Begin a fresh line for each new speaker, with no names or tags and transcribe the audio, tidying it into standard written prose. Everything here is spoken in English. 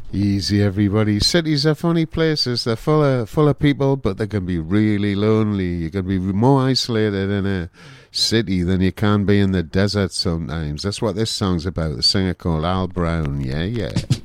Easy, everybody. Cities are funny places. They're full of people, but they can be really lonely. You can be more isolated in a city than you can be in the desert sometimes. That's what this song's about. The singer called Al Brown. Yeah, yeah.